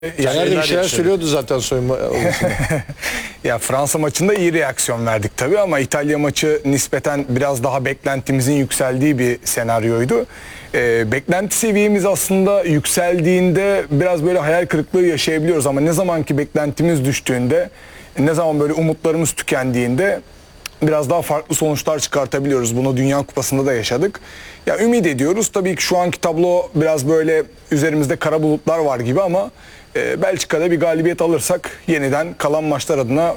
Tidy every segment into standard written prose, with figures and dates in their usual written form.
Caner de bir şeyler söylüyordu zaten soyunma odasında. Ya Fransa maçında iyi reaksiyon verdik tabii ama İtalya maçı nispeten biraz daha beklentimizin yükseldiği bir senaryoydu. Beklenti seviyemiz aslında yükseldiğinde biraz böyle hayal kırıklığı yaşayabiliyoruz ama ne zaman ki beklentimiz düştüğünde, ne zaman böyle umutlarımız tükendiğinde biraz daha farklı sonuçlar çıkartabiliyoruz. Bunu Dünya Kupası'nda da yaşadık. Ya ümit ediyoruz. Tabii ki şu anki tablo biraz böyle üzerimizde kara bulutlar var gibi ama Belçika'da bir galibiyet alırsak yeniden kalan maçlar adına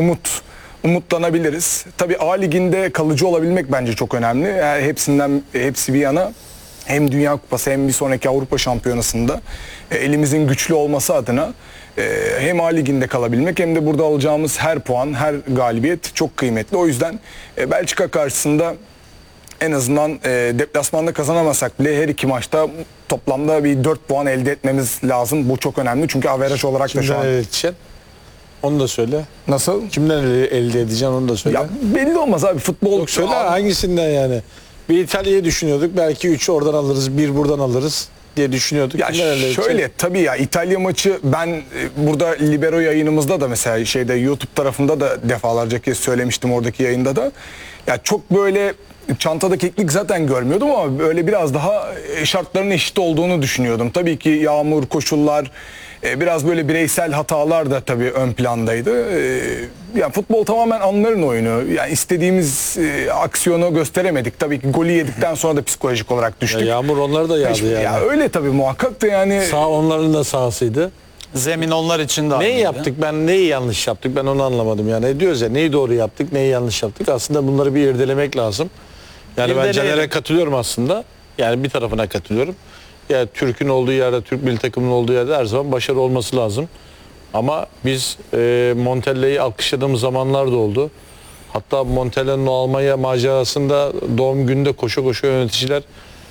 umutlanabiliriz. Tabii A Ligi'nde kalıcı olabilmek bence çok önemli. Yani hepsi bir yana hem Dünya Kupası hem bir sonraki Avrupa Şampiyonası'nda elimizin güçlü olması adına hem A Ligi'nde kalabilmek hem de burada alacağımız her puan, her galibiyet çok kıymetli. O yüzden Belçika karşısında en azından deplasmanda kazanamasak bile her iki maçta toplamda bir 4 puan elde etmemiz lazım. Bu çok önemli çünkü averaj olarak da şu an... Kimden elde edeceksin? Onu da söyle. Nasıl? Kimden elde edeceksin onu da söyle. Ya belli olmaz abi futbol... Yok söyle hangisinden yani? Bir İtalya'yı düşünüyorduk. Belki 3 oradan alırız, 1 buradan alırız diye düşünüyorduk. Ya şöyle tabii ya İtalya maçı ben burada Libero yayınımızda da mesela şeyde YouTube tarafında da defalarca kez söylemiştim oradaki yayında da. Ya çok böyle çantada keklik zaten görmüyordum ama böyle biraz daha şartların eşit olduğunu düşünüyordum. Tabii ki yağmur, koşullar, biraz böyle bireysel hatalar da tabii ön plandaydı. Yani futbol tamamen anların oyunu. Yani istediğimiz aksiyonu gösteremedik. Tabii ki golü yedikten sonra da psikolojik olarak düştük. Ya yağmur onları da yağdı yani. Ya öyle tabii muhakkak da yani. Sağ onların da sahasıydı. Zemin onlar için de neyi yaptık neyi yanlış yaptık ben onu anlamadım yani. Diyoruz ya neyi doğru yaptık neyi yanlış yaptık. Aslında bunları bir irdelemek lazım. Yani ben Caner'e katılıyorum aslında. Yani bir tarafına katılıyorum. Yani Türk'ün olduğu yerde, Türk milli takımının olduğu yerde her zaman başarı olması lazım. Ama biz Montella'yı alkışladığımız zamanlar da oldu. Hatta Montella'nın o Almanya macerasında doğum gününde koşu koşu yöneticiler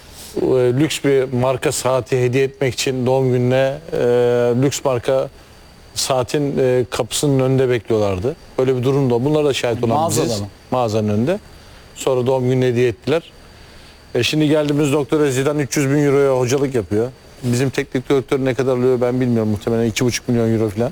lüks bir marka saati hediye etmek için doğum gününe lüks marka saatin kapısının önünde bekliyorlardı. Öyle bir durum da. Bunlara da şahit olan biziz. Mağazanın önünde. Sonra doğum gününü hediye ettiler. Şimdi geldiğimiz noktada Zidane 300 bin euroya hocalık yapıyor. Bizim teknik direktör ne kadar alıyor ben bilmiyorum. Muhtemelen 2,5 milyon euro falan.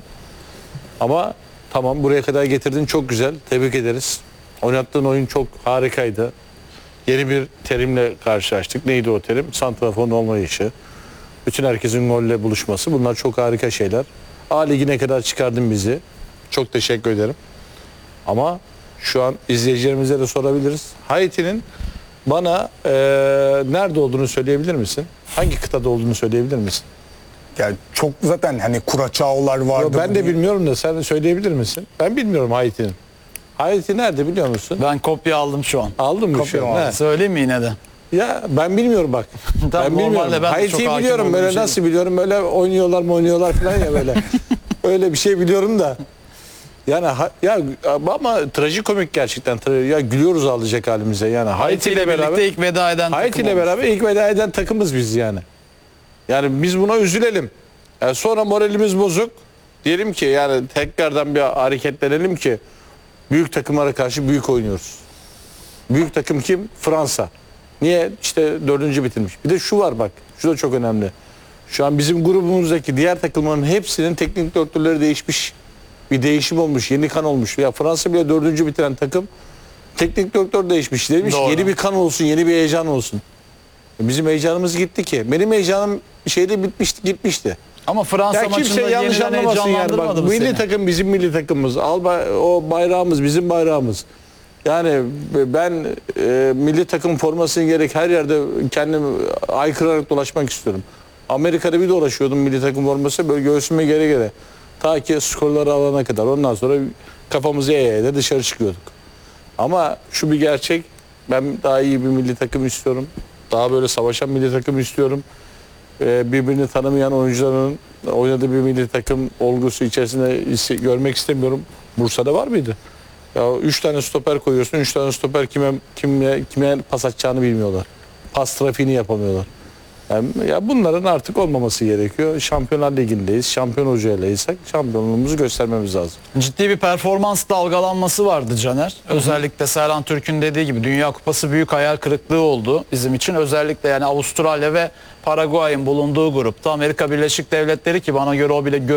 Ama tamam buraya kadar getirdin çok güzel. Tebrik ederiz. Oynattığın oyun çok harikaydı. Yeni bir terimle karşılaştık. Neydi o terim? Santraforun olmayışı. Bütün herkesin golle buluşması. Bunlar çok harika şeyler. A Ligi'ne kadar çıkardın bizi. Çok teşekkür ederim. Ama şu an izleyicilerimize de sorabiliriz. Haiti'nin bana nerede olduğunu söyleyebilir misin? Hangi kıtada olduğunu söyleyebilir misin? Yani çok zaten hani Kuraçao'lar vardı. Yo, ben de bilmiyorum da sen de söyleyebilir misin? Ben bilmiyorum Haiti'nin. Haiti nerede biliyor musun? Ben kopya aldım şu an. Aldın mı şu an? Söyleyeyim mi yine de? Ya ben bilmiyorum bak. Ben bilmiyorum. Haiti'yi biliyorum böyle nasıl biliyorum böyle oynuyorlar falan ya böyle. Öyle bir şey biliyorum da. Yani ya ama trajikomik gerçekten. Ya gülüyoruz ağlayacak halimize yani. Haiti ile birlikte ilk veda eden Haiti ile beraber ilk veda eden takımız biz yani. Yani biz buna üzülelim. Yani sonra moralimiz bozuk. Diyelim ki yani tekrardan bir hareketlenelim ki büyük takımlara karşı büyük oynuyoruz. Büyük takım kim? Fransa. Niye? İşte 4. bitirmiş. Bir de şu var bak. Şu da çok önemli. Şu an bizim grubumuzdaki diğer takımların hepsinin teknik direktörleri değişmiş. Bir değişim olmuş. Yeni kan olmuş. Ya Fransa bile 4. bitiren takım teknik direktör değişmiş. Demiş yeni bir kan olsun, yeni bir heyecan olsun. Bizim heyecanımız gitti ki. Benim heyecanım şeyde bitmişti, gitmişti. Ama Fransa ya kimse yanlış anlamasın yani. Bak, milli takım bizim milli takımımız. O bayrağımız bizim bayrağımız. Yani ben milli takım formasını gerek her yerde kendimi aykırarak dolaşmak istiyorum. Amerika'da bir dolaşıyordum milli takım forması böyle göğsüme gere. Ta ki skorları alana kadar. Ondan sonra kafamızı eğe dışarı çıkıyorduk. Ama şu bir gerçek. Ben daha iyi bir milli takım istiyorum. Daha böyle savaşan milli takım istiyorum. Birbirini tanımayan oyuncuların oynadığı bir milli takım olgusu içerisinde görmek istemiyorum. Bursa'da var mıydı? Ya 3 tane stoper koyuyorsun. 3 tane stoper kime pas atacağını bilmiyorlar. Pas trafiğini yapamıyorlar. Yani ya bunların artık olmaması gerekiyor. Şampiyonlar Ligi'ndeyiz. Şampiyon hocaylaysak şampiyonluğumuzu göstermemiz lazım. Ciddi bir performans dalgalanması vardı Caner. Özellikle Serhan Türk'ün dediği gibi Dünya Kupası büyük hayal kırıklığı oldu bizim için. Özellikle yani Avustralya ve Paraguay'ın bulunduğu grupta Amerika Birleşik Devletleri ki bana göre o bile